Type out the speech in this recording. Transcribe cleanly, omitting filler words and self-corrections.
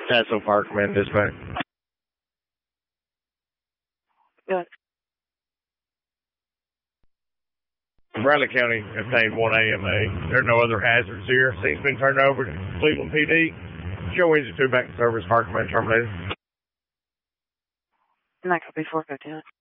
Tasso Fire Command dispatch. Good. Bradley County obtained 1 AMA. There are no other hazards here. Scene's been turned over to Cleveland PD. Show engine 2 back in service. Fire Command terminated. And that could be 4 Lieutenant.